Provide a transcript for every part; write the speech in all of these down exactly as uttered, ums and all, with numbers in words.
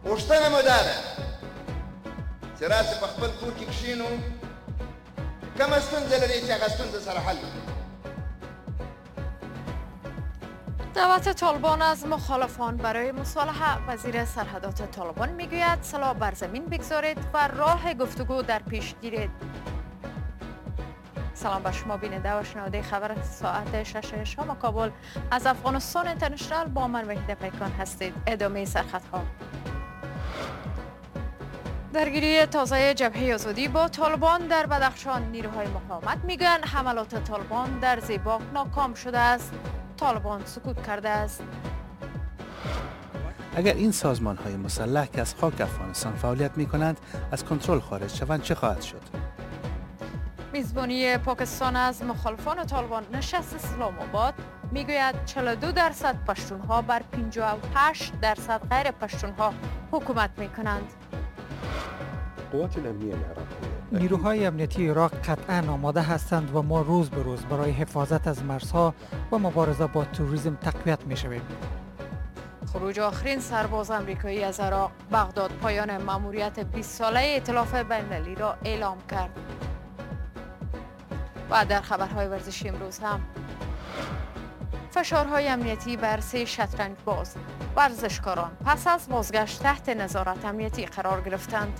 غوښتنه مو دا ده چې راسې په خپل کور کې کښېنو، کومه ستونزه لري چې هغه ستونزه سره حل کړو. دعوت طالبان از مخالفان برای مصالحه. وزیر سرحدات طالبان میگوید سلاح بر زمین بگذارید و راه گفتگو در پیش گیرید. سلام بر شما بیننده و شنونده خبر ساعت شش شام کابل از افغانستان اینترنشنال. با من وحیده پیکان هستید. ادامه سرخطها. درگیری تازه جبهه آزادی با طالبان در بدخشان. نیروهای مقاومت میگویند حملات طالبان در زیباک ناکام شده است. طالبان سکوت کرده است. اگر این سازمان های مسلح که از خاک افغانستان فعالیت می کنند از کنترل خارج شوند چه خواهد شد؟ میزبانی پاکستان از مخالفان طالبان. نشست اسلام آباد میگوید چهل و دو درصد پشتونها بر پنجاه و هشت درصد غیر پشتونها حکومت می کنند. قوات امنیه عراق نیروهای امنیتی عراق قطعا آماده هستند و ما روز به روز برای حفاظت از مرزها و مبارزه با توریسم تقویت می شویم. خروج آخرین سرباز امریکایی از عراق. بغداد پایان مأموریت بیست ساله ائتلاف بین‌المللی را اعلام کرد. و در خبرهای ورزشی امروز هم فشارهای امنیتی بر سه شطرنج باز. ورزشکاران پس از بازگشت تحت نظارت امنیتی قرار گرفتند.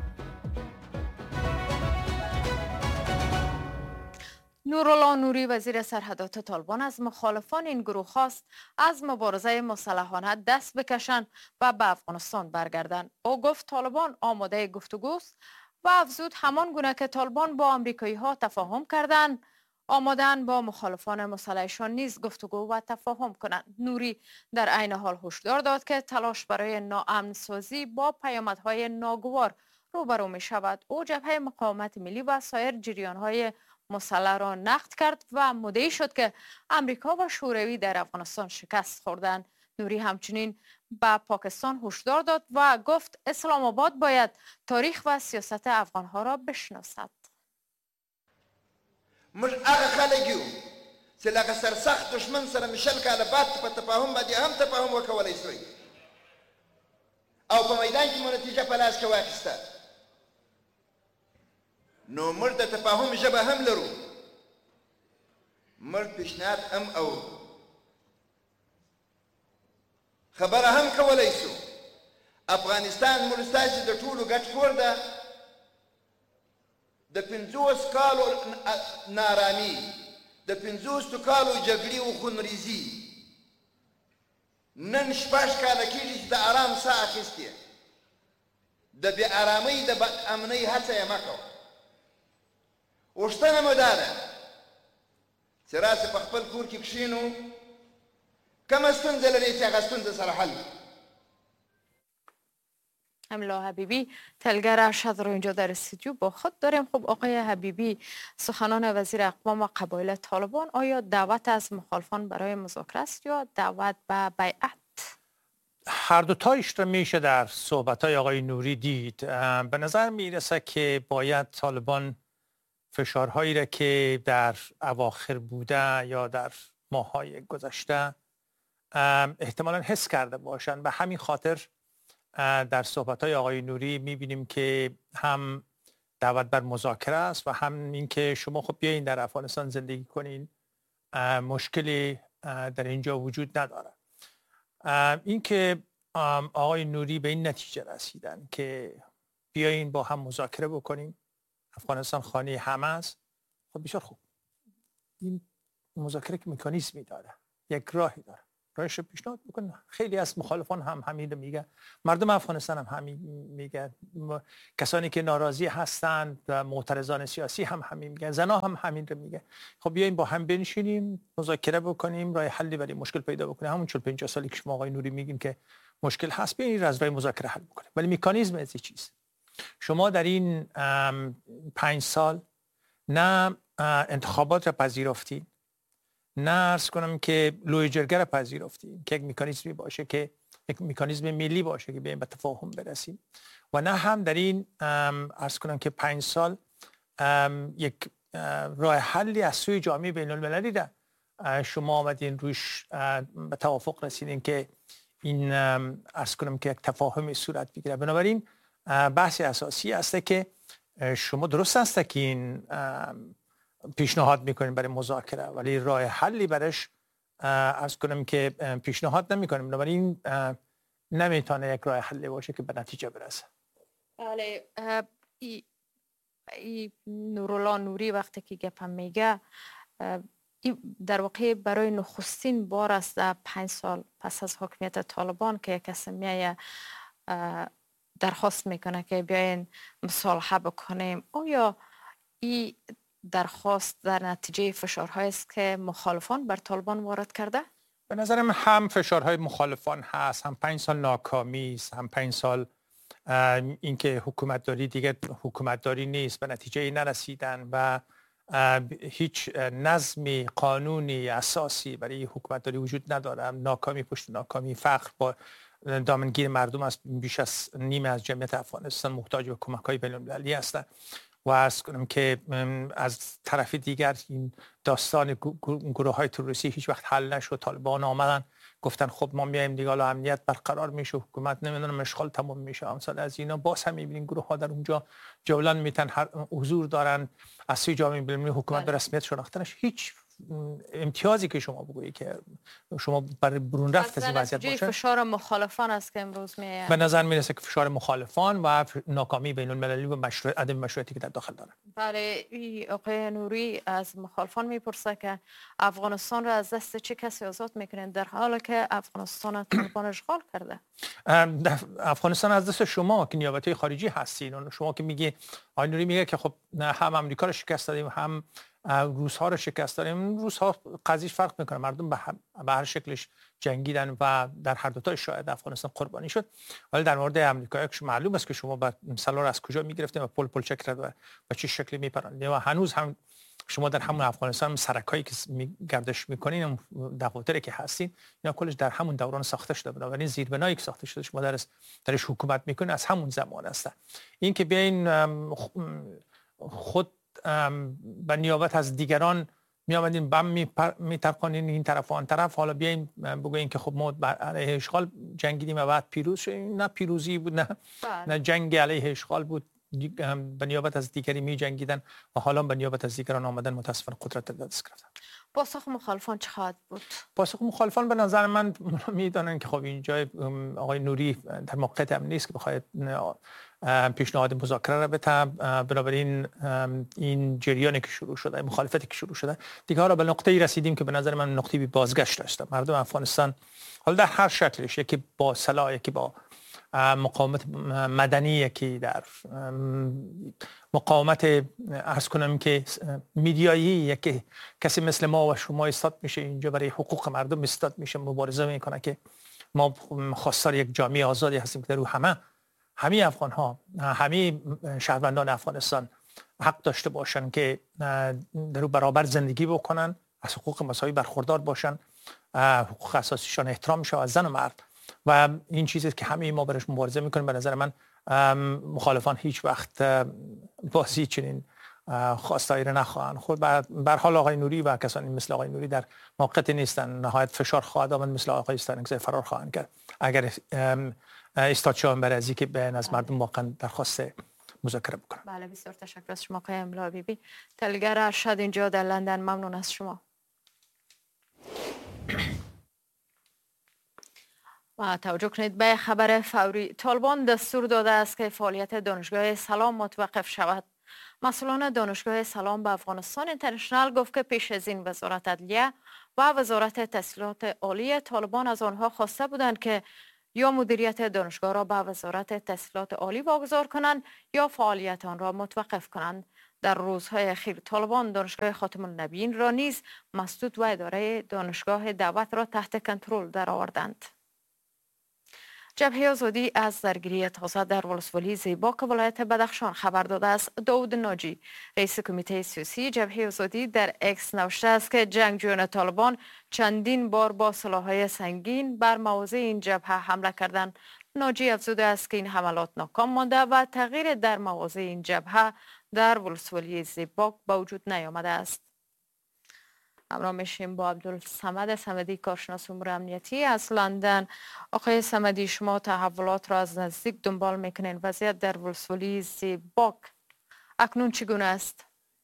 نورالله نوری وزیر سرحدات طالبان از مخالفان این گروه خواست از مبارزه مسلحانه دست بکشند و به افغانستان برگردند. او گفت طالبان آماده گفتگوست و افزود همان گونه که طالبان با آمریکایی ها تفاهم کردند آمادن با مخالفان مسلحشان نیز گفتگو و تفاهم کنند. نوری در عین حال هشدار داد که تلاش برای ناامن سازی با پیامدهای ناگوار روبرو می شود. او جبهه مقاومت ملی و سایر جریانهای مسلح را نقد کرد و مدعی شد که امریکا و شوروی در افغانستان شکست خوردند. نوری همچنین به پاکستان هشدار داد و گفت اسلام آباد باید تاریخ و سیاست افغانها را بشناسد. موږ هغه خلک یو چې لکه سرسخت دشمن سره مې شل کاله بعد په تفاهم باندې هم تفاهم وکولی سوی او په میدان کې مو نتیجه په لاس کې واخیسته. نو موږ د تفاهم ژبه هم لرو، موږ پیشنهاد هم اورو، خبره هم کولی سو. افغانستان موږ ستاسې د ټولو ګډ کور ده. د پنځوس کالو نارامي، د پنځوسو کالو جګړې و خونریزي نن شپږ کاله کېږي چې د ارام ساه اخیستې. د بې ارامۍ د بد امنۍ هڅه یې مه کوه. غوښتنه مو دا ده چې راسې په خپل کور کې کښېنو، کومه ستونزه لري چې هغه ستونزه سره حل کړو. املا حبیبی تلگر ارشد رو اینجا در استودیو با خود داریم. خب آقای حبیبی، سخنان وزیر اقوام و قبایل طالبان آیا دعوت از مخالفان برای مذاکره است یا دعوت به بیعت؟ هر دو تایش را میشه در صحبت‌های آقای نوری دید. به نظر میرسه که باید طالبان فشارهایی را که در اواخر بوده یا در ماه‌های گذشته احتمالاً حس کرده باشند. به همین خاطر در صحبت‌های آقای نوری می‌بینیم که هم دعوت بر مذاکره است و هم اینکه شما خب بیاین در افغانستان زندگی کنین، مشکلی در اینجا وجود نداره. اینکه آقای نوری به این نتیجه رسیدن که بیاین با هم مذاکره بکنیم، افغانستان خانه همه است، خب بسیار خوب. این مذاکره که مکانیزمی داره، یک راهی داره، راهش رو پیشنهاد بکنن. خیلی از مخالفان هم همین رو میگن، مردم افغانستان هم همین میگن، کسانی که ناراضی هستند و معترضان سیاسی هم همین میگن، زنا هم همین رو میگن. خب بیاین با هم بنشینیم، مذاکره بکنیم، راه حلی برای مشکل پیدا بکنیم. همون چهل پنجاه سالی که شما آقای نوری میگیم که مشکل هست، بیاین از راه مذاکره حل بکنیم. ولی مکانیزم از چیز شما در این پنج سال نه انتخابات را پذیرفتین، نه عرض کنم که لوی جرگه را پذیرفتیم که یک مکانیزمی باشه که یک مکانیزم ملی باشه که بیایم به تفاهم برسیم، و نه هم در این عرض کنم که پنج سال یک راه حلی از سوی جامعه بین المللی را شما آمدین روش به توافق رسیدین که این عرض کنم که یک تفاهمی صورت بگیره. بنابراین بحث اساسی است که شما درست است که این پیشنهاد میکنین برای مذاکره، ولی راه حلی برش عرض کنم که پیشنهاد نمیکنیم. بنابراین نمیتونه یک راه حلی باشه که به نتیجه برسه. بله، ای, ای نورالله نوری وقتی که گپم میگه در واقع برای نخستین بار است در پنج سال پس از حکمیت طالبان که یک کسی میایه درخواست میکنه که بیاین مصالحه بکنیم. آیا این درخواست در نتیجه فشارهایی است که مخالفان بر طالبان وارد کرده؟ به نظرم هم فشارهای مخالفان هست، هم پنج سال ناکامی است، هم پنج سال اینکه حکومتداری دیگه حکومتداری نیست، به نتیجه نرسیدن و هیچ نظمی قانونی اساسی برای حکومتداری وجود نداره. ناکامی پشت ناکامی، فقر با دامنگیر مردم است. بیش از نیمه از جمعیت افغانستان محتاج به کمک‌های بین‌المللی هستند و عرض کنم که از طرف دیگر این داستان گروه‌های تروریستی هیچ وقت حل نشد. طالبان آمدن گفتن خب ما میایم دیگه، حالا امنیت برقرار میشه، حکومت نمیدونم اشغال تمام میشه، امثال از اینا. باز هم میبینین گروه ها در اونجا جولان میتن، حضور دارن، از سوی جامعه بین‌المللی حکومت به رسمیت شناختنش. هیچ امتیازی که شما بگویی که شما برای برون رفت از این وضعیت باشه، فشار مخالفان است که امروز میاد. به نظر میرسه که فشار مخالفان و ناکامی بین المللی و مشروع عدم مشروعیتی که در داخل دارن. بله، آقای نوری از مخالفان میپرسه که افغانستان را از دست چه کسی آزاد میکنین در حالی که افغانستان طالبان اشغال کرده؟ افغانستان از دست شما که نیابتی خارجی هستین. شما که میگی، آقای نوری میگه که خب هم امریکا رو شکست دادیم، هم روس ها رو شکست دادیم. روس ها قضیه فرق میکنه، مردم به, به هر شکلش جنگیدن و در هر دو تا شاید افغانستان قربانی شد. ولی در مورد امریکا معلوم است که شما با سلار از کجا میگرفتیم و پل پل چک و به چه شکلی میپراندیم و هنوز هم شما در همون افغانستان سرکایی که گردش میکنین، دفاتری که هستین، اینا کلش در همون دوران ساخته شده. بنابراین زیربنایی که ساخته شده شما درش درش حکومت میکنین از همون زمان است. این که بیاین خود به نیابت از دیگران می آمدین بم می ترقانین این طرف و آن طرف، حالا بیاین بگوین که خب ما علیه اشغال جنگیدیم و بعد پیروز شدیم. نه پیروزی بود، نه بله. نه جنگ علیه اشغال بود. به نیابت از دیگری می جنگیدن و حالا به نیابت از دیگران آمدن متاسفانه قدرت دست گرفتن. پاسخ مخالفان چه خواهد بود؟ پاسخ مخالفان به نظر من میدونن که خب اینجا آقای نوری در موقعیت امنی نیست که بخواد پیشنهاد مذاکره را بده. بنابراین این جریانی که شروع شده، مخالفتی که شروع شده دیگه را به نقطه‌ای رسیدیم که به نظر من نقطه‌ای بی بازگشت است. مردم افغانستان حالا در هر شکلش، یکی با سلاح، یکی با مقاومت مدنی، یکی در مقاومت عرض کنم که میدیایی، یکی کسی مثل ما و شما ایستاد میشه اینجا برای حقوق مردم ایستاد میشه، مبارزه میکنه که ما خواستار یک جامعه آزادی هستیم که در رو همه همه افغان ها، همه شهروندان افغانستان حق داشته باشن که در رو برابر زندگی بکنن، از حقوق مساوی برخوردار باشن، حقوق اساسیشان احترام شه از زن و مرد. و این چیزی که همه ما برش مبارزه میکنیم. به نظر من مخالفان هیچ وقت بازی چنین خواستایی را نخواهند خود. بر حال آقای نوری و کسانی مثل آقای نوری در موقعیت نیستن، نهایت فشار خواهد آمد، مثل آقای استانکزی فرار خواهند کرد اگر استاد شاه برازی که بین از مردم واقعا درخواست مذاکره بکنن. بله، بسیار تشکر از شما آقای املا بیبی. تلگر ارشد اینجا در لندن، ممنون از شما. و توجه کنید به خبر فوری. طالبان دستور داده است که فعالیت دانشگاه سلام متوقف شود. مسئولان دانشگاه سلام به افغانستان اینترنشنال گفت که پیش از این وزارت عدلیه و وزارت تحصیلات عالی طالبان از آنها خواسته بودند که یا مدیریت دانشگاه را به وزارت تحصیلات عالی واگذار کنند یا فعالیت آن را متوقف کنند. در روزهای اخیر طالبان دانشگاه خاتم النبیین را نیز مسدود و اداره دانشگاه دعوت را تحت کنترل درآوردند. جبهه آزادی از درگیری تازه در ولسوالی زیباک ولایت بدخشان خبر داده است. داود ناجی، رئیس کمیته سیاسی جبهه آزادی، در اکس نوشته است که جنگجویان طالبان چندین بار با سلاح‌های سنگین بر مواضع این جبهه حمله کردند. ناجی افزوده است که این حملات ناکام مانده و تغییر در مواضع این جبهه در ولسوالی زیباک به وجود نیامده است. همراه میشیم با عبدالصمد صمدی، کارشناس امور امنیتی از لندن. آقای صمدی، شما تحولات را از نزدیک دنبال میکنین. وضعیت در ولسوالی زیباک اکنون چگونه است؟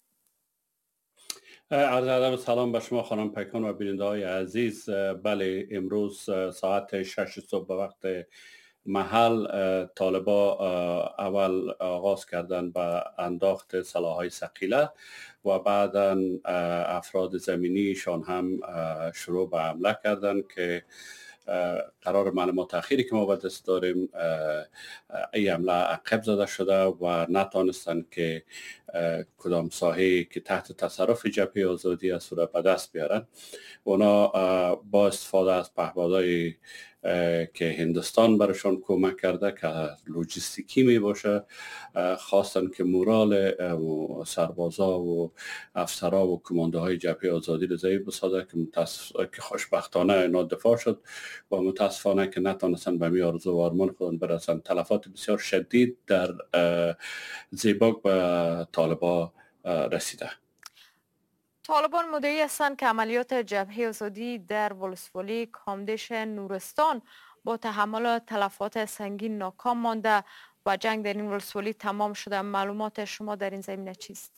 عرض ادب سلام به شما خانم پیکان و بیننده های عزیز. بله، امروز ساعت شش صبح به وقت محل طالبا اول آغاز کردن به انداخت سلاح‌های ثقیله و بعدا افراد زمینیشان هم شروع به حمله کردند که قرار معلومات اخیری که ما به دست داریم این حمله عقب زده شده و نتانستند که کدام ساحه که تحت تصرف جبهه آزادی است را به دست بیارن. اونا با استفاده از پهپادهای که هندوستان برشان کمک کرده که لوجستیکی می باشه، خواستن که مورال سربازا و افسرها و کمانده های جبهه آزادی رو ضعیف بسازه که, متاسف... که خوشبختانه اینا دفاع شد و متاسفانه که نتونستن به می آرزو و آرمان خودن برسن. تلفات بسیار شدید در زیباک به طالبا رسیده. طالبان مدعی هستند که عملیات جبهه آزادی در ولسوالی کامدش نورستان با تحمل تلفات سنگین ناکام مانده و جنگ در این ولسوالی تمام شده. معلومات شما در این زمینه چیست؟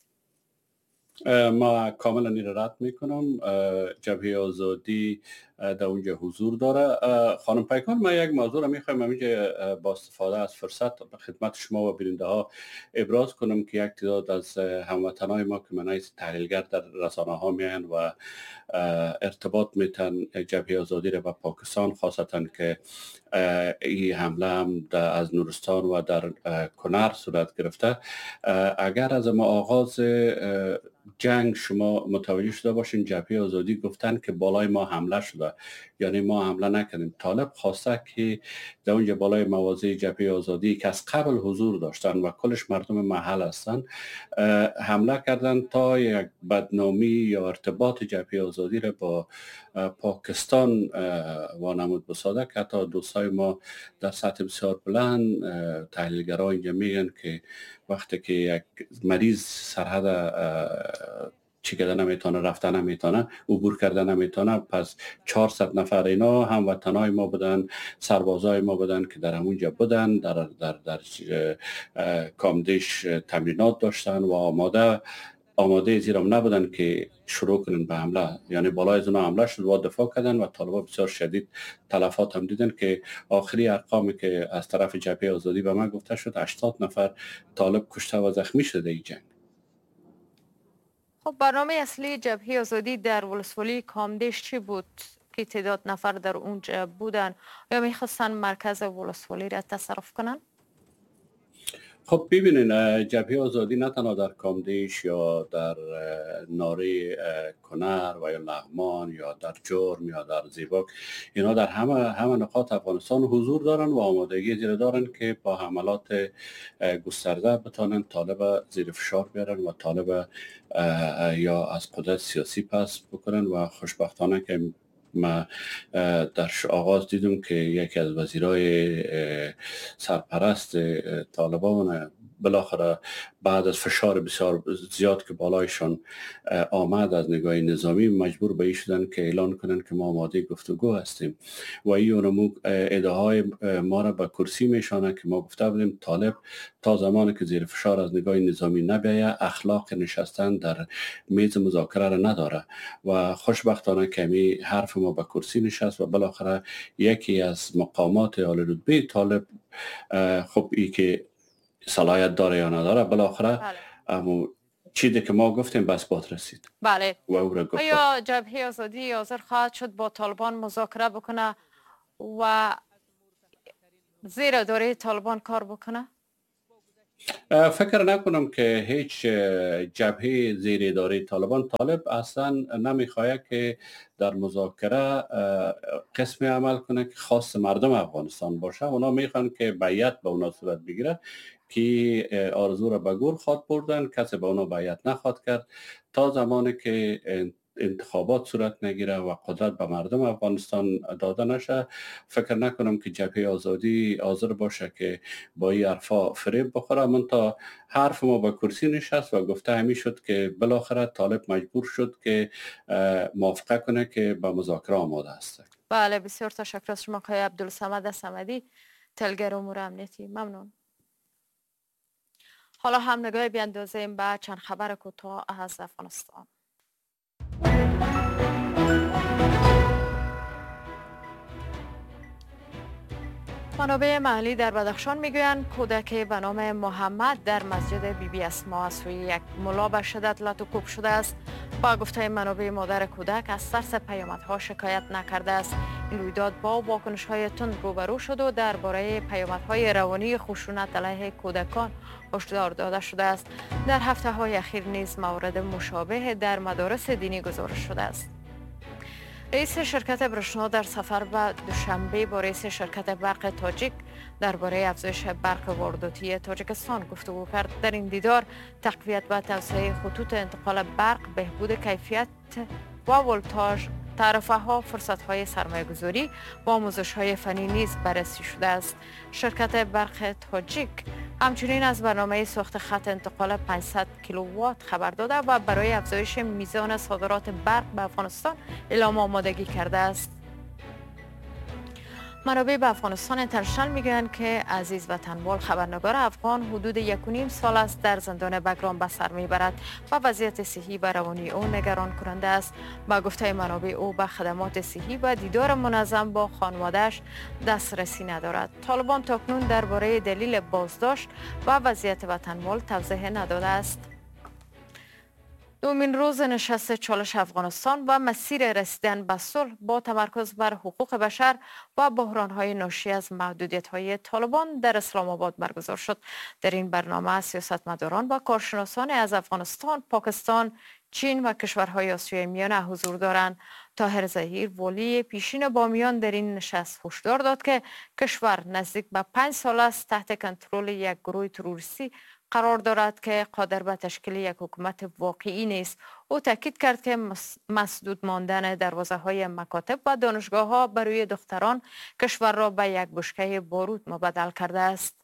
ما کاملا این رد میکنم. جبهه آزادی در اونجا حضور داره. خانم پیکان، ما یک موضوع را میخوایم همینجا با استفاده از فرصت به خدمت شما و بیننده ها ابراز کنم که یک تعداد از هموطنای ما که منای تحلیلگر در رسانه ها میان و ارتباط میتن جبهه آزادی را به پاکستان، خاصتا که این حمله هم از نورستان و در کنر صورت گرفته. اگر از ما آغاز جنگ شما متوجه شده باشین، جبهه آزادی گفتن که بالای ما حمله شده، یعنی ما حمله نکردیم. طالب خواسته که در اونجا بالای مواضع جبهه آزادی که از قبل حضور داشتن و کلش مردم محل هستن حمله کردن تا یک بدنامی یا ارتباط جبهه آزادی را با پاکستان وانمود بسازه که حتی دوستای ما در سطح بسیار بلند تحلیلگرها اینجا میگن که وقتی که یک مریض سرحد چی کردن نمیتونه، رفتن نمیتونه، عبور کردن نمیتونه، پس چهارصد نفر اینا هم وطنای ما بودن، سربازای ما بودن که در همونجا بودن، در در در کامدش تمرینات داشتن و آماده آماده زیرام نبودن که شروع کنن به حمله. یعنی بالای از اونها حمله شد و دفاع کردن و طالبا بسیار شدید تلفات هم دیدن که آخری ارقامی که از طرف جبهه آزادی به من گفته شد هشتاد نفر طالب کشته و زخمی شده این جنگ. خب برنامه اصلی جبهه آزادی در ولسوالی کامدش چی بود که تعداد نفر در اونجا بودن؟ یا میخواستن مرکز ولسوالی را تصرف کنن؟ خب ببینین، جبهه آزادی نه تنها در کامدش یا در ناری کنر و یا لغمان یا در جرم یا در زیباک، اینا در همه همه نقاط افغانستان حضور دارن و آمادگی زیر دارن که با حملات گسترده بتانن طالب زیر فشار بیارن و طالب یا از قدرت سیاسی پس بکنن. و خوشبختانه که ما در آغاز دیدم که یکی از وزیرای سرپرست طالبان بالاخره بعد از فشار بسیار زیاد که بالایشان آمد از نگاه نظامی مجبور به این شدن که اعلان کنن که ما آماده گفتگو هستیم و این ادعاهای ما را به کرسی میشانه که ما گفته بودیم طالب تا زمانی که زیر فشار از نگاه نظامی نبیه اخلاق نشستن در میز مذاکره را نداره و خوشبختانه کمی حرف ما به کرسی نشست و بالاخره یکی از مقامات عالی رتبه طالب، خب ای که صلاحیت داره یا نداره، بالاخره اما چیزی که ما گفتیم بس بات رسید. بله. و او را گفت آیا جبهه آزادی حاضر خواهد شد با طالبان مذاکره بکنه و زیر اداره طالبان کار بکنه؟ فکر نکنم که هیچ جبهه زیر اداره طالبان، طالب اصلا نمیخواد که در مذاکره قسمی عمل کنه که خاص مردم افغانستان باشه. اونا میخوان که بیعت به اونا صورت بگیره که آرزو را به گور خواد بردن، کسی به اونا بیعت نخواد کرد تا زمانی که انتخابات صورت نگیره و قدرت به مردم افغانستان داده نشه، فکر نکنم که جبهه آزادی حاضر باشه که با این حرفا فریب بخوره. من تا حرف ما با کرسی نشست و گفته همی شد که بالاخره طالب مجبور شد که موافقه کنه که به مذاکره آماده است. بله، بسیار تشکر از شما آقای عبدالصمد صمدی، تلگر امور امنیتی. ممنون. حالا هم نگاه بیاندازیم به چند خبر کوتاه از افغانستان. منابع محلی در بدخشان میگویند کودک به نام محمد در مسجد بی بی اسما از سوی یک ملا به شدت لط و کوب شده است. با گفته منابع مادر کودک از ترس پیامدها شکایت نکرده است. این رویداد با واکنش‌های تند روبرو شد و درباره پیامدهای روانی خشونت علیه کودکان هشدار داده شده است. در هفته‌های اخیر نیز موارد مشابه در مدارس دینی گزارش شده است. رئیس شرکت برشنا در سفر به دوشنبه با رئیس شرکت برق تاجیک درباره افزایش برق وارداتی تاجیکستان گفتگو کرد. در این دیدار تقویت و توسعه خطوط انتقال برق، بهبود کیفیت و ولتاژ، تعرفه ها، فرصت های سرمایه گذاری و آموزش های فنی نیز بررسی شده است. شرکت برق تاجیک همچنین از برنامه ساخت خط انتقال پانصد کیلووات خبر داده و برای افزایش میزان صادرات برق به افغانستان اعلام آمادگی کرده است. منابع به افغانستان اینترنشنال میگویند که عزیز وطنوال خبرنگار افغان حدود یک و نیم سال است در زندان بگرام به سر میبرد و وضعیت صحی و روانی او نگران کننده است. با گفته منابع او به خدمات صحی و دیدار منظم با خانواده‌اش دسترسی ندارد. طالبان تاکنون درباره دلیل بازداشت و وضعیت وطنوال توضیح نداده است. دومین روز نشست چالش افغانستان و مسیر رسیدن به صلح با تمرکز بر حقوق بشر و بحران‌های ناشی از محدودیت‌های طالبان در اسلام آباد برگزار شد. در این برنامه سیاستمداران و کارشناسان از افغانستان، پاکستان، چین و کشورهای آسیای میانه حضور دارند. طاهر ظهیر، والی پیشین بامیان، در این نشست هشدار داد که کشور نزدیک به پنج سال است تحت کنترل یک گروه تروریستی قرار دارد که قادر به تشکیل یک حکومت واقعی نیست. او تاکید کرد که مسدود ماندن دروازه های مکاتب و دانشگاه ها برای دختران کشور را به یک بشکه بارود مبدل کرده است.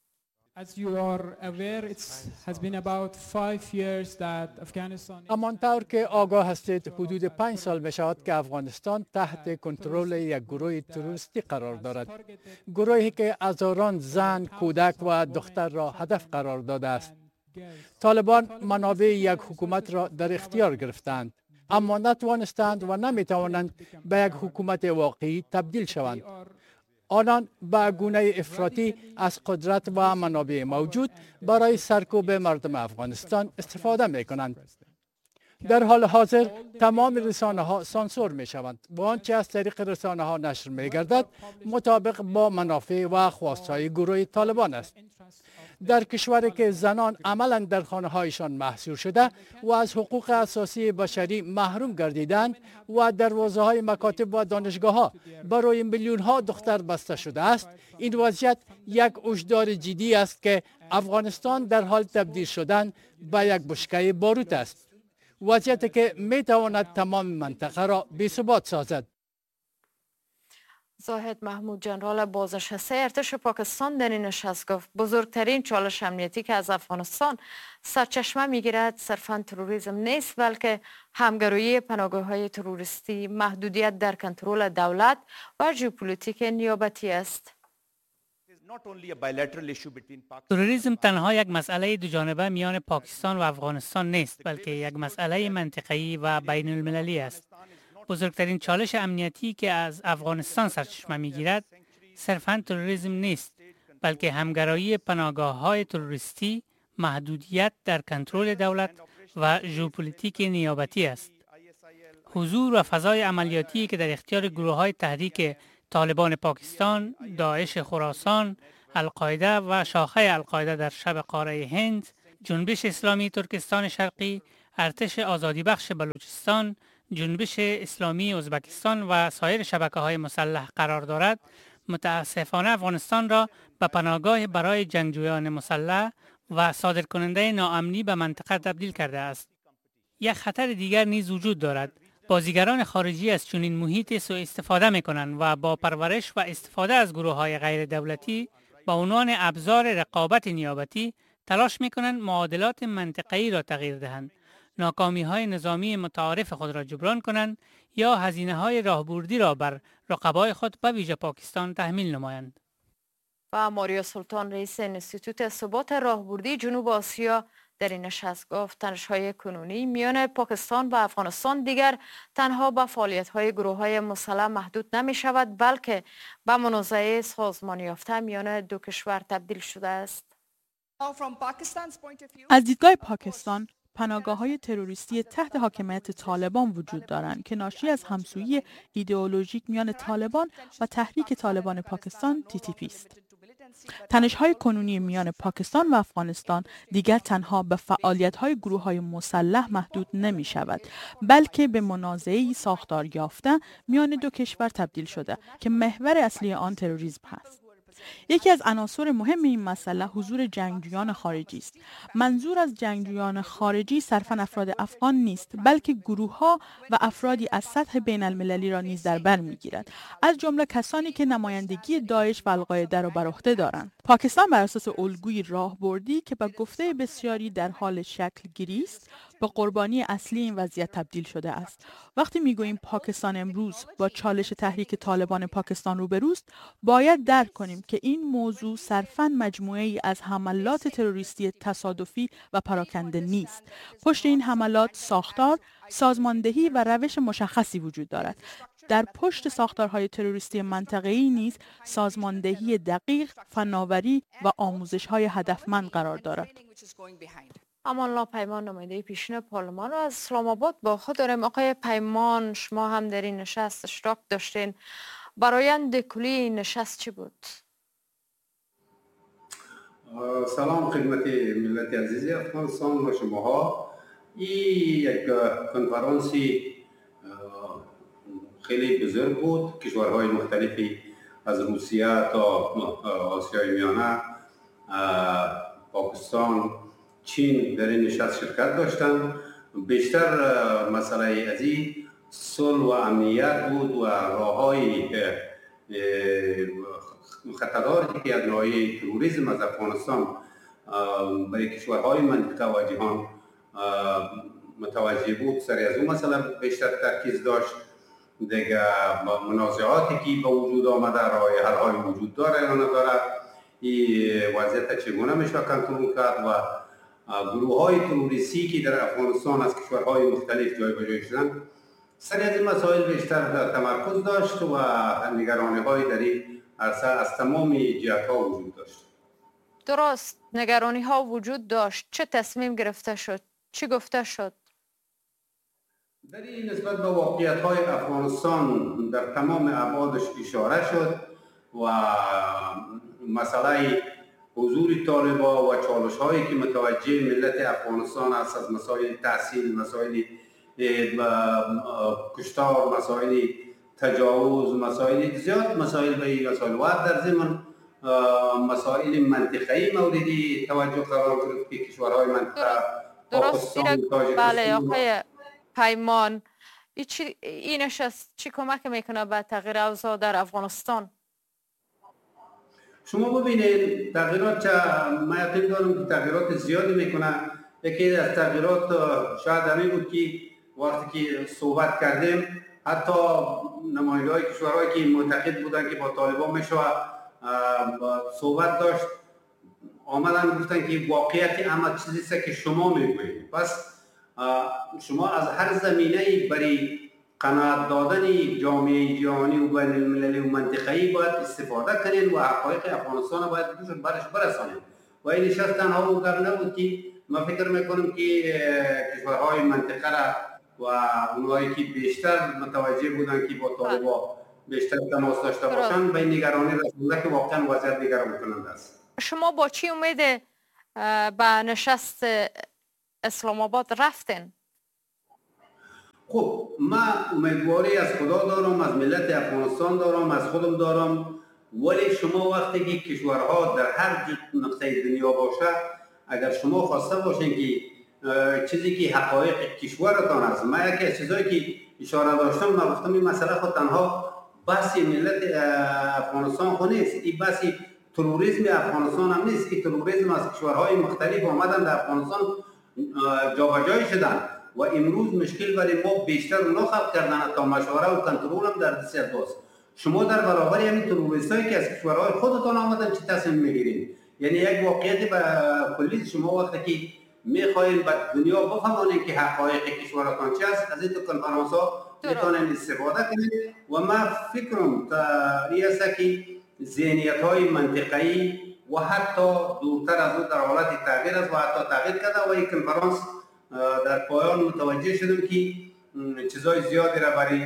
همانطور که آگاه هستید حدود پنج سال می شود که افغانستان تحت کنترل یک گروه تروریستی قرار دارد. گروهی که هزاران زن، کودک و دختر را هدف قرار داده است. طالبان منابع یک حکومت را در اختیار گرفتند، اما نتوانستند و نمی توانند به یک حکومت واقعی تبدیل شوند. آنان به گونه افراطی از قدرت و منابع موجود برای سرکوب مردم افغانستان استفاده می کنند. در حال حاضر تمام رسانه ها سانسور می شوند و آنچه از طریق رسانه ها نشر می گردد مطابق با منافع و خواستهای گروه طالبان است. در کشوری که زنان عملا در خانه هایشان محصور شده و از حقوق اساسی بشری محروم گردیدند و دروازه های مکاتب و دانشگاه ها برای میلیون ها دختر بسته شده است، این وضعیت یک هشدار جدی است که افغانستان در حال تبدیل شدن به یک بشکه باروت است. وضعیتی که می تواند تمام منطقه را بی ثبات سازد. زاهد محمود، جنرال بازنشسته ارتش پاکستان، در این نشست گفت بزرگترین چالش امنیتی که از افغانستان سرچشمه میگیرد صرفاً تروریسم نیست، بلکه همگرایی پناهگاه‌های تروریستی، محدودیت در کنترل دولت و ژئوپلیتیک نیابتی است. تروریسم تنها یک مسئله دوجانبه میان پاکستان و افغانستان نیست، بلکه یک مسئله منطقه‌ای و بین المللی است. بزرگترین چالش امنیتی که از افغانستان سرچشمه میگیرد صرفاً تروریسم نیست، بلکه همگرایی پناهگاه‌های تروریستی، محدودیت در کنترل دولت و ژئوپلیتیک نیابتی است. حضور و فضای عملیاتی که در اختیار گروه‌های تحریک طالبان پاکستان، داعش خراسان، القاعده و شاخه القاعده در شبه قاره هند، جنبش اسلامی ترکستان شرقی، ارتش آزادی بخش بلوچستان، جنبش اسلامی ازبکستان و سایر شبکه‌های مسلح قرار دارد، متاسفانه افغانستان را به پناهگاه برای جنگجویان مسلح و صادرکننده ناامنی به منطقه تبدیل کرده است. یک خطر دیگر نیز وجود دارد. بازیگران خارجی از چنین محیط سوء استفاده می کنند و با پرورش و استفاده از گروه های غیر دولتی با عنوان ابزار رقابت نیابتی تلاش می کنند معادلات منطقه‌ای را تغییر دهند، ناکامی های نظامی متعارف خود را جبران کنند یا هزینه های راهبردی را بر رقبای خود به ویژه پاکستان تحمیل نمایند. و ماریا سلطان رئیس انستیتوت ثبات راهبردی جنوب آسیا در این نشست گفت تنش‌های کنونی میان پاکستان و افغانستان دیگر تنها به فعالیت‌های گروه‌های مسلح محدود نمی‌شود بلکه به منازعه سازمان یافته میان دو کشور تبدیل شده است. از دیدگاه پاکستان پناهگاه‌های تروریستی تحت حاکمیت طالبان وجود دارند که ناشی از همسویی ایدئولوژیک میان طالبان و تحریک طالبان پاکستان تی تی پی است. تنش‌های کنونی میان پاکستان و افغانستان دیگر تنها به فعالیت‌های گروه‌های مسلح محدود نمی‌شود بلکه به منازعه‌ای ساختار یافته میان دو کشور تبدیل شده که محور اصلی آن تروریسم است. یکی از عناصر مهم این مسئله حضور جنگجویان خارجی است. منظور از جنگجویان خارجی صرفاً افراد افغان نیست بلکه گروه‌ها و افرادی از سطح بین المللی را نیز در بر می‌گیرد، از جمله کسانی که نمایندگی داعش و القاعده را بر عهده دارند. پاکستان بر اساس الگوی راهبردی که به گفته بسیاری در حال شکل گیری است به قربانی اصلی این وضعیت تبدیل شده است. وقتی میگوییم پاکستان امروز با چالش تحریک طالبان پاکستان روبروست، باید درک کنیم که این موضوع صرفاً مجموعه ای از حملات تروریستی تصادفی و پراکنده نیست. پشت این حملات ساختار، سازماندهی و روش مشخصی وجود دارد. در پشت ساختارهای تروریستی منطقه‌ای نیز سازماندهی دقیق، فناوری و آموزش‌های هدفمند قرار دارد. امان الله پیمان نماینده پیشین پارلمان از اسلام آباد با خود داریم. آقای پیمان، شما هم در این نشست اشتراک داشتین. برآیند کلی این نشست چی بود؟ سلام خدمت ملت عزیز افغانستان و شماها. این یک کنفرانسی خیلی بزرگ بود. کشورهای مختلفی از روسیه تا آسیای میانه، پاکستان، چین در این نشست شرکت داشتند. بیشتر مسئله از این صلح و امنیت بود و راه‌های خطرداری که از نوعی تروریسم از افغانستان برای کشورهای منطقه و جهان متوجه بود. سر از اون مسئله بیشتر ترکیز داشت. دیگه منازعاتی که به وجود آمده، راه حل‌های وجود داره یا نداره، این وضعیت چگونه میشه کنترل کرد و گروه‌های تروریستی که در افغانستان از کشورهای مختلف جای به جای شدند. سر از این مسائل بیشتر تمرکز داشت و نگرانی‌های در این عرصه از تمام جهت‌ها وجود داشت. درست، نگرانی‌ها وجود داشت. چه تصمیم گرفته شد؟ چی گفته شد؟ در این نسبت به واقعیت‌های افغانستان در تمام ابعادش اشاره شد و مسئله حضور طالبان و چالش‌هایی که متوجه ملت افغانستان است از مسائل تحصیل، مسائل کشتار، مسائل تجاوز، مسائل زیاد مسائل به این مسائل و در ضمن مسائل منطقه‌ای موردی توجه قرار گرفت که کشورهای منطقه پاکستان، تاجیکستان. بله آقای پیمان، این نشست چی کمک میکنه به تغییر اوضاع در افغانستان؟ شما ببینید تغییرات چه من یقین دارم که تغییرات زیادی میکنه. یکی از تغییرات شاید همین بود که وقتی که صحبت کردیم حتی نماینده‌های کشورهایی که معتقد بودن که با طالبان میشه صحبت داشت، آمدن گفتن که واقعیت اما چیزی است که شما میگویید. پس شما از هر زمینه‌ای برای قناعت دادن جامعه جهانی و بین المللی و منطقه‌ای باید استفاده کنید و حقایق افغانستان باید برش برسانید. و این نشست تنها اون کار نبود که من فکر میکنم که کشورهای منطقه را و اونهایی که بیشتر متوجه بودن که با طالبان بیشتر تماس داشته باشند به نگرانی رسونده که واقعا وضعیت نگران کننده است. شما با چی امید به نشست اسلام آباد رفتین؟ خب من امیدواری از خدا دارم، از ملت افغانستان دارم، از خودم دارم. ولی شما وقتی که کشورها در هر نقطه دنیا باشه، اگر شما خواسته باشین که چیزی که حقایق کشورتان است. من یکی از چیزایی که اشاره داشتم، من گفتم این مسئله خود تنها بحث ملت افغانستان خود نیست، این بحث تروریسم افغانستان هم نیست. این تروریسم از کشورهای مختلف آمدن در افغانستان جابجایی شدن و امروز مشکل برای ما بیشتر اونا خلق کردن تا مشوره و کنترل هم در دست دوست. شما در برابر همین تروریستایی که از کشورهای خودتان آمدن چه تصمیم میگیرید؟ یعنی یک واقعیت به کلی شما وقتی که میخواهید به دنیا بفهمانید که حقایق کشورتان چی است، از این کنفرانس ها میتونید استفاده کنید. و من فکرم تا این است که ذهنیت های منطقه‌ای و حتی دورتر از اون در حالت تغییر است و حتی تغییر کرده و این کنفرانس در پایان متوجه شدم که چیزای زیادی را برای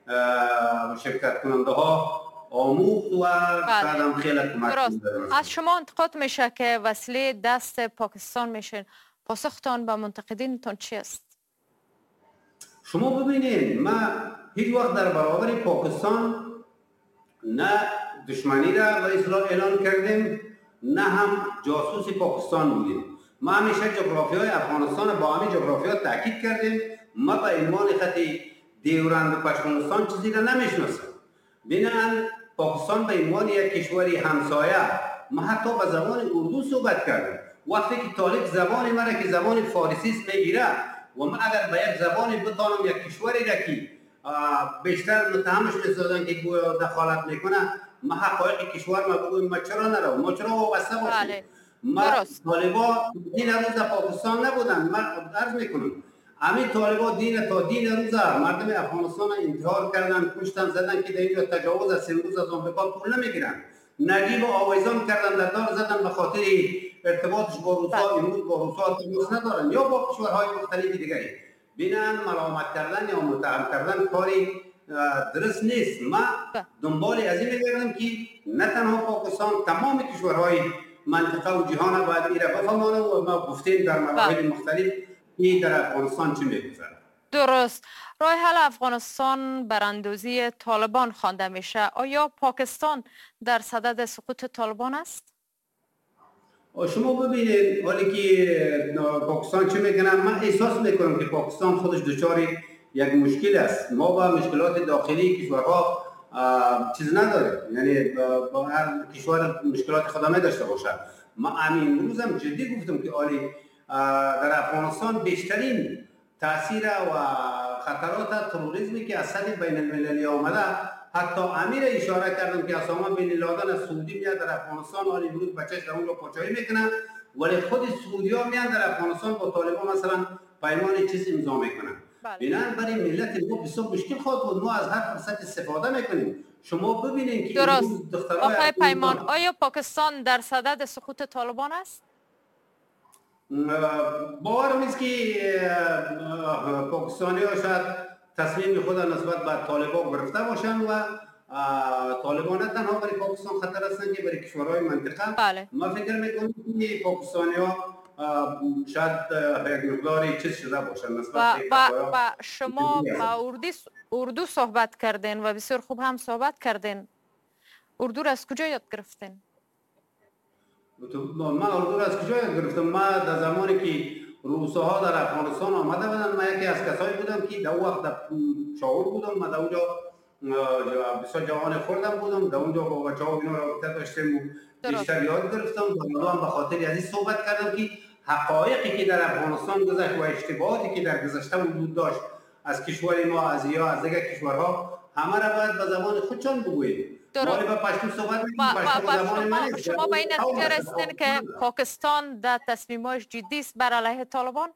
شرکت کننده ها آموخت و شاید خیلی کمک درست. از شما انتقاد میشه که وسیله دست پاکستان میشن، پاسختان به منتقدینتان چی است؟ شما ببینید ما هیچ وقت در برابر پاکستان نه دشمنی را به اصطلاح اعلان کردیم نه هم جاسوس پاکستان بودیم. ما همیشه جغرافی های افغانستان با همین جغرافی ها تاکید کردیم. ما به عنوان خط دیورند پشتونستان چیزی را نمیشناسم. بنابراین پاکستان به عنوان یک کشوری همسایه ما حتی به زبان اردو صحبت کردیم. وقتی که طالب زبان ما را که زبان فارسی است میگیره و من اگر به یک زبانی بتانم یک کشوری را که بیشتر متهمش می‌سازن که دخالت میکنه، ما حقایق کشور ما بگویم ما چرا نرو، ما چرا وابسته باشیم. ما طالبا دین روز پاکستان نبودن. من عرض میکنم همین طالبا دین تا دین روز مردم افغانستان انتحار کردن، کشتن، زدن که در اینجا تجاوز از امروز از آمریکا پول نمیگیرن. نجیب آویزان کردن، در دار زدن به خاطر ارتباطش با روسا. امروز با روسا تماس ندارن یا با کشورهای مختلف دیگری. بینن ملامت کردن یا متهم کردن کاری درست نیست. ما دنبال از این میگردم که نه تنها پاکستان، تمام کشورهای منطقه و جهان باید ایره بفهمانه و ما گفتیم در مراحل مختلف این در افغانستان چی میگذره. درست. راه حل افغانستان براندازی طالبان خوانده میشه. آیا پاکستان در صدد سقوط طالبان است؟ شما ببینید حالی که پاکستان چی میکنه، من احساس میکنم که پاکستان خودش دچار یک مشکل است. ما با مشکلات داخلی کشورها چیز نداره، یعنی با هر کشور مشکلات خودمه داشته باشه. ما همین روز هم جدی گفتم که آلی در افغانستان بیشترین تاثیر و خطرات تروریسمی که از سطح بین المللی آمده، حتی امیر اشاره کردم که اسامه بن لادن از سعودی میاد در افغانستان، حالی امروز بچه‌اش در اونجا پاچایی میکنه، ولی خود سعودی‌ها میان در افغانستان با طالبان مثلا پیمان چیز امضا میکنن. بنابراین برای ملت ما بسیار مشکل خواهد بود. ما از هر فرصت استفاده میکنیم. شما ببینید که درست. آقای پیمان، آیا پاکستان در صدد سقوط طالبان است؟ باورم نیست که پاکستانی ها شاید تصمیم خود نسبت به طالبان گرفته باشند و طالبان نه تنها برای پاکستان خطر هستند که برای کشورهای منطقه. بله. ما فکر میکنیم که پاکستانی ها شاید یک مقداری چیز شده باشند نسبت به و شما با اردو صحبت کردین و بسیار خوب هم صحبت کردین. اردو را از کجا یاد گرفتین؟ من اردو را از کجا یاد گرفتم؟ ما در زمانی که روس‌ها در افغانستان آمده بودن، من یکی از کسایی بودم که در وقت شاور بودم. من در اونجا بسیار جوان خوردم بودم، در اونجا با بچه‌ها اینا رابطه داشتیم و بیشتر یاد گرفتم. و هم به خاطر از این صحبت کردم که حقایقی که در افغانستان گذشت و اشتباهاتی که در گذشته وجود داشت از کشور ما، از یا از دیگر کشورها، همه را باید به زبان خودشان بگوییم. درست. شما, شما به این نتیجه رسیدین که پاکستان در تصمیماش جدی است بر علیه طالبان؟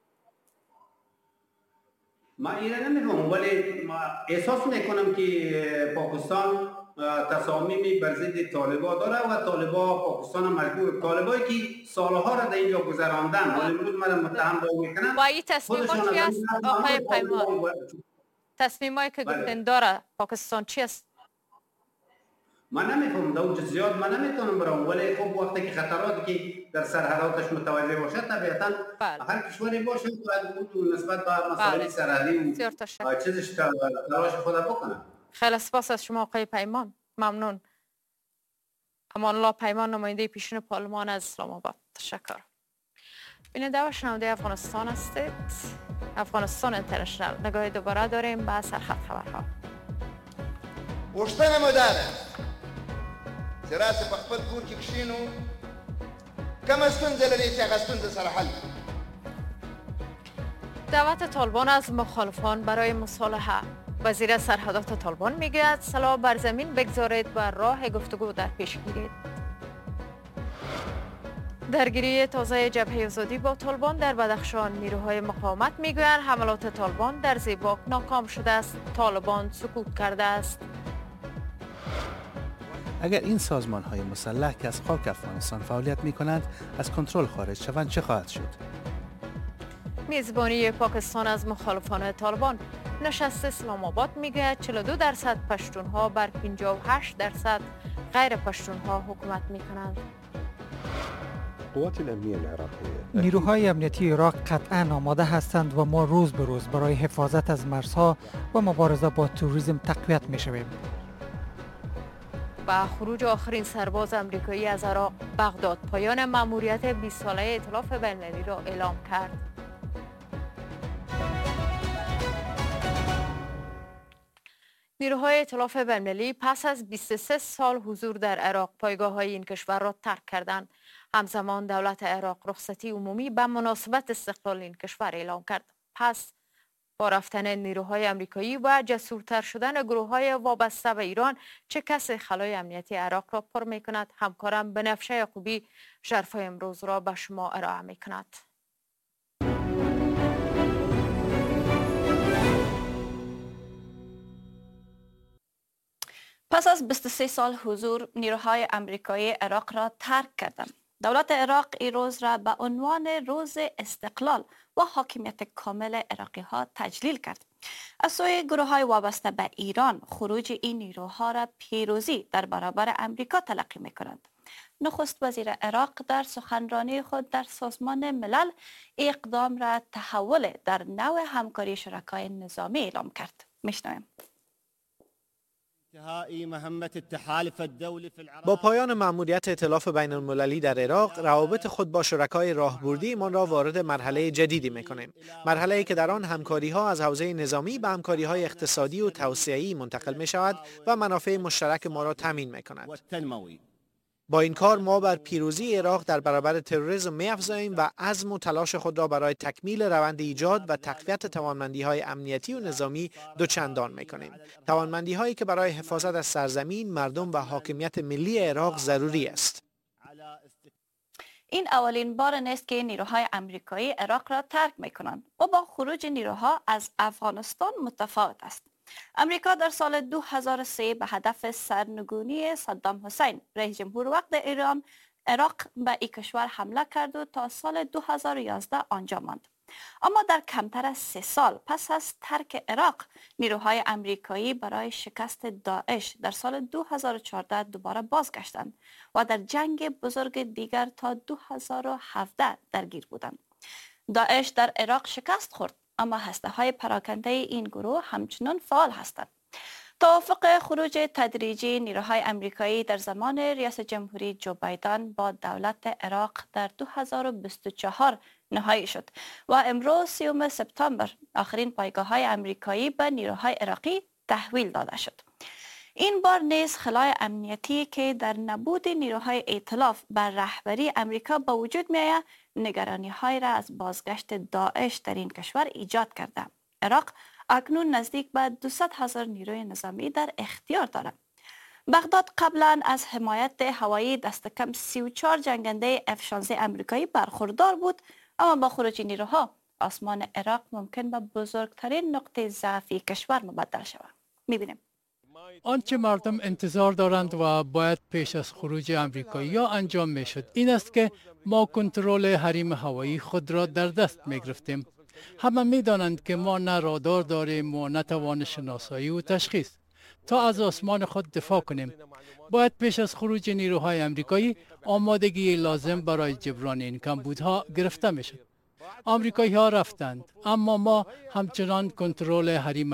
من این نمیفهمم، ولی احساس میکنم که پاکستان تصامیمی بر ضد طالبان داره و طالبان پاکستان مجبور، طالبایی که سالها را در اینجا گذراندن ولی امروز من متهم به اون میکنن. و این تصمیمات چی است آقای پیمان؟ تصمیمایی که گفتن داره پاکستان چی است؟ من نمیفهمم، در اونجا زیاد من نمیتونم برام، ولی خب وقتی که خطراتی که در سرحداتش متوجه باشه طبیعتا هر کشوری باشه باید نسبت به مسائل سرحدی و چیزش تلاش خود بکنه. خیلی سپاس از شما آقای پیمان. ممنون. امان الله پیمان، نماینده پیشین پارلمان از اسلام آباد. تشکر. بیننده و شنونده افغانستان هستید. افغانستان اینترنشنال، نگاه دوباره داریم به سرخط خبرها. غوښتنه مو دا ده چې راسه په خپل کور کې کښېنو، کومه ستونزه لري چې هغه ستونزه سره حل کړو. دعوت طالبان از مخالفان برای مصالحه. وزیر سرحدات طالبان میگوید سلاح بر زمین بگذارید و راه گفتگو در پیش گیرید. درگیری تازه جبهه آزادی با طالبان در بدخشان. نیروهای مقاومت میگویند حملات طالبان در زیباک ناکام شده است. طالبان سکوت کرده است. اگر این سازمان های مسلح که از خاک افغانستان فعالیت می کنند از کنترل خارج شوند چه خواهد شد؟ میزبانی پاکستان از مخالفان طالبان. نشست اسلام آباد میگوید چهل و دو درصد پشتونها بر پنجاه و هشت درصد غیر پشتونها حکومت میکنند. قوات الامنیه العراقیه نیروهای امنیتی عراق قطعا آماده هستند و ما روز به روز برای حفاظت از مرزها و مبارزه با تروریسم تقویت میشویم. با خروج آخرین سرباز امریکایی از عراق، بغداد پایان مأموریت بیست ساله ائتلاف بین‌المللی را اعلام کرد. نیروهای ائتلاف بین‌المللی پس از بیست و سه سال حضور در عراق پایگاه‌های این کشور را ترک کردند. همزمان دولت عراق رخصتی عمومی به مناسبت استقلال این کشور اعلام کرد. پس با رفتن نیروهای امریکایی و جسورتر شدن گروه‌های وابسته به ایران چه کسی خلای امنیتی عراق را پر می‌کند؟ همکارم بنفشه یعقوبی ژرفای امروز را به شما ارائه می‌کند. پس از بیست و سه سال حضور، نیروهای امریکایی عراق را ترک کردند. دولت عراق این روز را به عنوان روز استقلال و حاکمیت کامل عراقی ها تجلیل کرد. از سوی گروه های وابسته به ایران، خروج این نیروها را پیروزی در برابر امریکا تلقی می کنند. نخست وزیر عراق در سخنرانی خود در سازمان ملل اقدام را تحول در نوع همکاری شرکای نظامی اعلام کرد. میشنویم. با پایان مأموریت ائتلاف بین المللی در عراق، روابط خود با شرکای راهبردی ما را وارد مرحله جدیدی می‌کنیم. مرحله‌ای که در آن همکاری‌ها از حوزه نظامی به همکاری‌های اقتصادی و توسعه‌ای منتقل می‌شود و منافع مشترک ما را تامین می‌کند. با این کار ما بر پیروزی عراق در برابر تروریسم می‌افزاییم و عزم و تلاش خود را برای تکمیل روند ایجاد و تقویت توانمندی‌های امنیتی و نظامی دوچندان می‌کنیم. توانمندی‌هایی که برای حفاظت از سرزمین، مردم و حاکمیت ملی عراق ضروری است. این اولین بار نیست که نیروهای امریکایی عراق را ترک می‌کنند و با خروج نیروها از افغانستان متفاوت است. امریکا در سال دو هزار و سه به هدف سرنگونی صدام حسین رئیس جمهور وقت ایران عراق به این کشور حمله کرد و تا سال دو هزار و یازده آنجا ماند. اما در کمتر از سه سال پس از ترک عراق، نیروهای امریکایی برای شکست داعش در سال دو هزار و چهارده دوباره بازگشتند و در جنگ بزرگ دیگر تا دو هزار و هفده درگیر بودند. داعش در عراق شکست خورد، اما هسته‌های پراکنده این گروه همچنان فعال هستند. توافق خروج تدریجی نیروهای امریکایی در زمان ریاست جمهوری جو بایدن با دولت عراق در دو هزار و بیست و چهار نهایی شد و امروز سیوم سپتامبر آخرین پایگاه‌های امریکایی به نیروهای عراقی تحویل داده شد. این بار نیز خلای امنیتی که در نبود نیروهای ائتلاف بر رهبری امریکا به وجود می‌آید، نگرانی‌های را از بازگشت داعش در این کشور ایجاد کرده. عراق اکنون نزدیک به دویست هزار نیروی نظامی در اختیار دارد. بغداد قبلا از حمایت هوایی دست کم سی و چهار جنگنده اف شانزده امریکایی برخوردار بود، اما با خروج نیروها آسمان عراق ممکن به بزرگترین نقطه ضعفی کشور مبدل شود. می‌بینیم آنچه مردم انتظار دارند و باید پیش از خروج امریکایی ها انجام می شد این است که ما کنترل حریم هوایی خود را در دست می گرفتیم. همه می دانند که ما نه رادار داریم و نه توان شناسایی و تشخیص. تا از آسمان خود دفاع کنیم، باید پیش از خروج نیروهای امریکایی آمادگی لازم برای جبران این کمبودها گرفته می شد. آمریکایی ها رفتند، اما ما همچنان کنترل حریم